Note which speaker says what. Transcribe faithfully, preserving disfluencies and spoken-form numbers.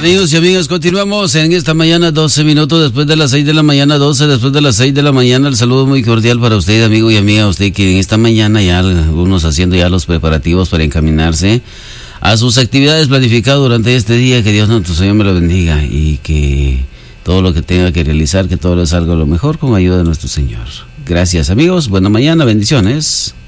Speaker 1: Amigos y amigas, continuamos en esta mañana, doce minutos después de las seis de la mañana, doce después de las seis de la mañana. El saludo muy cordial para usted, amigo y amiga, usted que en esta mañana ya algunos haciendo ya los preparativos para encaminarse a sus actividades planificadas durante este día. Que Dios nuestro Señor me lo bendiga y que todo lo que tenga que realizar, que todo le salga lo mejor con ayuda de nuestro Señor. Gracias, amigos, buena mañana, bendiciones.